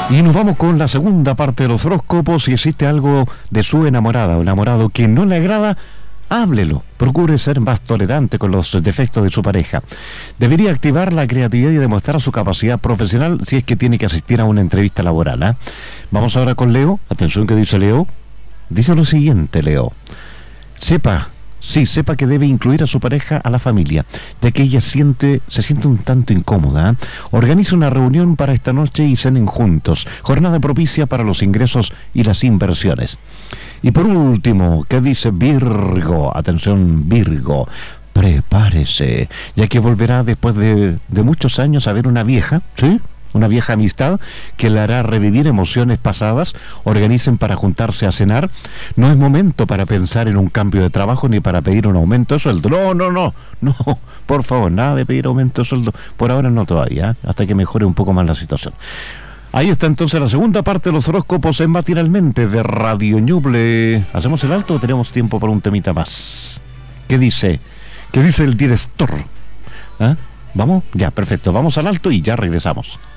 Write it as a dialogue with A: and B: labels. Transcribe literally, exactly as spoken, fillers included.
A: Y nos vamos con la segunda parte de los horóscopos. Si existe algo de su enamorada o enamorado que no le agrada, háblelo. Procure ser más tolerante con los defectos de su pareja. Debería activar la creatividad y demostrar su capacidad profesional si es que tiene que asistir a una entrevista laboral, ¿eh? Vamos ahora con Leo. Atención, que dice Leo. Dice lo siguiente, Leo. Sepa, sí, sepa que debe incluir a su pareja a la familia, ya que ella siente, se siente un tanto incómoda, ¿eh? Organice una reunión para esta noche y cenen juntos. Jornada propicia para los ingresos y las inversiones. Y por último, ¿qué dice Virgo? Atención, Virgo. Prepárese, ya que volverá después de, de muchos años a ver una vieja, ¿sí? Una vieja amistad que le hará revivir emociones pasadas. Organicen para juntarse a cenar. No es momento para pensar en un cambio de trabajo ni para pedir un aumento de sueldo. No, no, no, no, por favor, nada de pedir aumento de sueldo. Por ahora no todavía, ¿eh? Hasta que mejore un poco más la situación. Ahí está entonces la segunda parte de los horóscopos en Matinalmente de Radio Ñuble. ¿Hacemos el alto o tenemos tiempo para un temita más? ¿Qué dice? ¿Qué dice el director? ¿Ah? ¿Vamos? Ya, perfecto. Vamos al alto y ya regresamos.